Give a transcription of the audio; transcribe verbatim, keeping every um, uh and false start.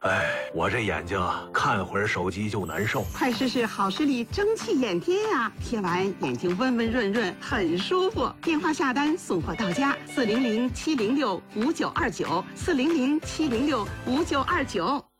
哎，我这眼睛啊，看会儿手机就难受。 快试试好视力蒸汽眼贴啊，贴完眼睛温温润润，很舒服。电话下单送货到家，四零零七零六五九二九，四零零七零六五九二九。